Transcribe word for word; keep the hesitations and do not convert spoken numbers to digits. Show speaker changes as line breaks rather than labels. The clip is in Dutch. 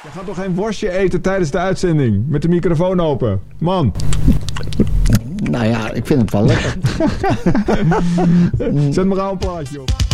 Je gaat toch geen worstje eten tijdens de uitzending? Met de microfoon open. Man.
Nou ja, ik vind het wel lekker.
Zet maar aan een plaatje op.